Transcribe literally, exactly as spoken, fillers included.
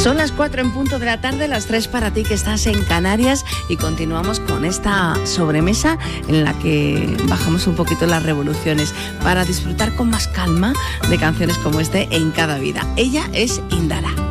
Son las cuatro en punto de la tarde, las tres para ti que estás en Canarias, y continuamos con esta sobremesa en la que bajamos un poquito las revoluciones para disfrutar con más calma de canciones como este En Cada Vida. Ella es Indara.